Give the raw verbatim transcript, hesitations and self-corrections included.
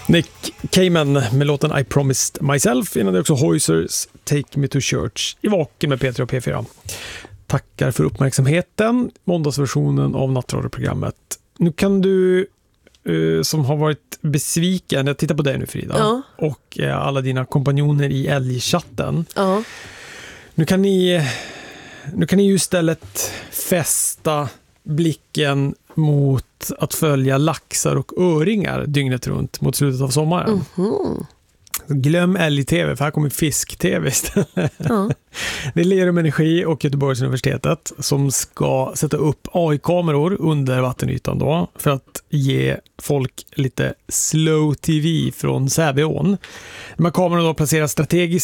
Nick Cayman med låten I Promised Myself, innan det också Hoysers Take Me to Church i Vaken med P tre och P fyra. Tackar för uppmärksamheten, måndagsversionen av nattradioprogrammet. Nu kan du uh, som har varit besviken, jag tittar på dig nu Frida, ja. och uh, alla dina kompanjoner i älgchatten. Ja. Nu kan ni nu kan ni ju istället fästa blicken mot att följa laxar och öringar dygnet runt mot slutet av sommaren. Mm-hmm. Glöm älg-tv, för här kommer fisk-tv istället. Ja. Det är Lerum Energi och Göteborgs universitetet som ska sätta upp A I-kameror under vattenytan då, för att ge folk lite slow T V från Säveån. De här kamerorna då placeras strategiskt